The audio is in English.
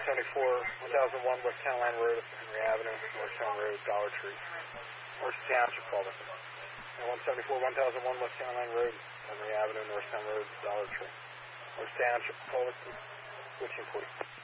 1001 West Town Line Road, Henry Avenue, Northtown Road, Dollar Tree. North Township, Fulton. 174 1001 West Town Line Road, Henry Avenue, Northtown Road, Dollar Tree. North Township, Fulton, 1440.